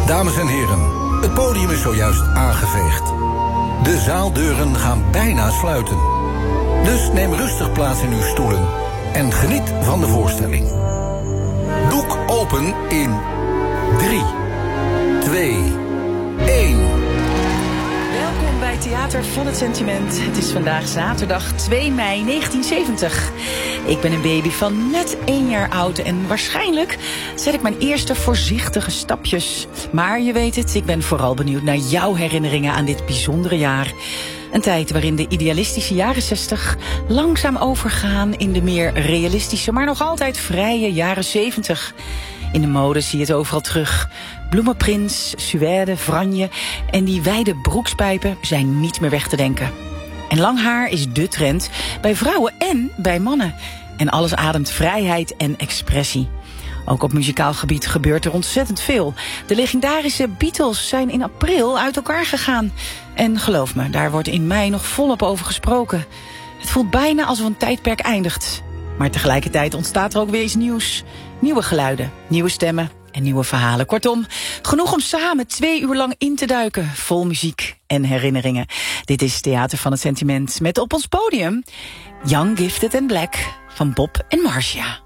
Dames en heren, het podium is zojuist aangeveegd. De zaaldeuren gaan bijna sluiten. Dus neem rustig plaats in uw stoelen en geniet van de voorstelling. Doek open in 3, 2, 1... Welkom bij Theater van het Sentiment. Het is vandaag zaterdag 2 mei 1970. Ik ben een baby van net 1 jaar oud en waarschijnlijk zet ik mijn eerste voorzichtige stapjes. Maar je weet het, ik ben vooral benieuwd naar jouw herinneringen aan dit bijzondere jaar. Een tijd waarin de idealistische jaren 60 langzaam overgaan in de meer realistische, maar nog altijd vrije jaren 70. In de mode zie je het overal terug. Bloemenprints, suède, franje en die wijde broekspijpen zijn niet meer weg te denken. En lang haar is dé trend bij vrouwen en bij mannen. En alles ademt vrijheid en expressie. Ook op muzikaal gebied gebeurt er ontzettend veel. De legendarische Beatles zijn in april uit elkaar gegaan. En geloof me, daar wordt in mei nog volop over gesproken. Het voelt bijna alsof een tijdperk eindigt. Maar tegelijkertijd ontstaat er ook weer iets nieuws. Nieuwe geluiden, nieuwe stemmen en nieuwe verhalen. Kortom, genoeg om samen 2 uur lang in te duiken. Vol muziek en herinneringen. Dit is Theater van het Sentiment met op ons podium Young, Gifted and Black van Bob en Marcia.